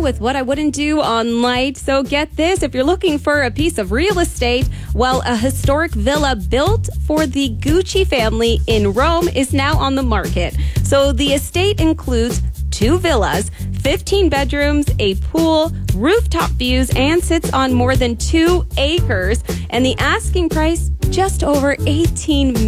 with what I wouldn't do on Light. So get this, if you're looking for a piece of real estate, well, a historic villa built for the Gucci family in Rome is now on the market. So the estate includes 2 villas, 15 bedrooms, a pool, rooftop views, and sits on more than 2 acres. And the asking price, just over $18 million.